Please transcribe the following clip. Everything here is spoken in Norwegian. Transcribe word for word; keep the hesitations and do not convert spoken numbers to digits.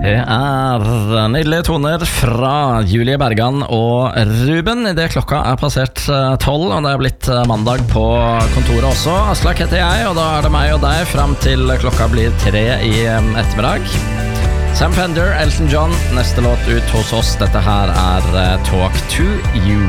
Det er nydelige toner fra Julie Bergan og Ruben. Det klokka er passert tolv, og det er blitt mandag på kontoret også. Aslak heter jeg, og da er det meg og deg frem til klokka blir tre i ettermiddag. Sam Fender, Elton John, neste låt ut hos oss. Dette her er Talk to You.